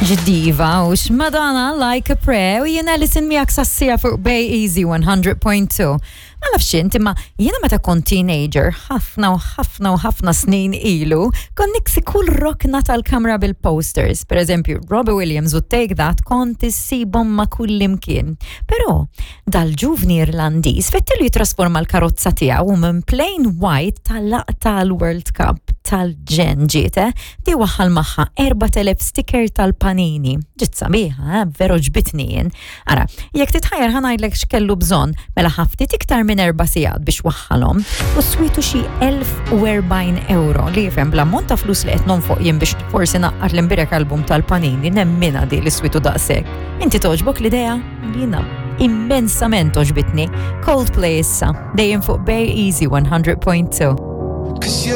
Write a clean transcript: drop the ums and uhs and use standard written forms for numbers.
Ġiddiva u x'madana like a prayer u jien Alison miegħek sassija fuq Bay Easy 100.2. Ma nafx inti imma jiena meta kont teenager ħafna snin ilu kon niksi kull rokna tal-kamra bil-posters. Per eżempju, Robbie Williams u Take That kont issibhom ma' kull imkien. Però dal-ġuvni Irlandiż fettilu jitrasforma l-karozza tiegħu minn plain white tal-World Cup tal-ġen ġiete di waħħal magħha 4,000 sticker tal-Panini. Ġiet sabiħa, veru ġbitni jien. Ara, jekk titħajjar ħanajdlek x'kellu bżonn mela ħaftit iktar minn 4 sigħat biex waħħalhom u switu xi 1,040 euro li jifhem bl-ammont ta' flus li qed nonfoq jien biex forsi naqqar l-imbirek album tal-Panini nemmina di li switu daqshekk. Inti toġbok l-idea? Jiena immensament toġbitni. Coldplay issa, dejjem fuq Bay Easy 100.2.